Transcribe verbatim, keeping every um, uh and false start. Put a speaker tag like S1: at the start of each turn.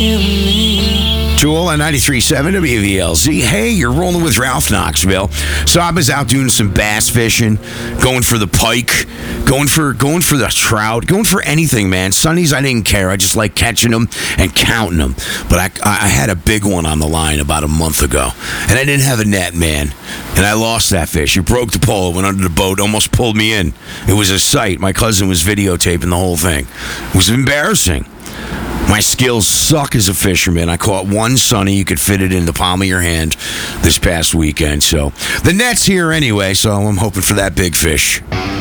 S1: Tool on ninety-three point seven W V L Z. Hey, you're rolling with Ralph Knoxville. So I was out doing some bass fishing, going for the pike, going for going for the trout, going for anything, man. Sundays I didn't care. I just like catching them and counting them. But I, I had a big one on the line about a month ago, and I didn't have a net, man. And I lost that fish. It broke the pole, went under the boat, almost pulled me in. It was a sight. My cousin was videotaping the whole thing. It was embarrassing. My skills suck as a fisherman. I caught one sunny. You could fit it in the palm of your hand this past weekend. So the net's here anyway, so I'm hoping for that big fish.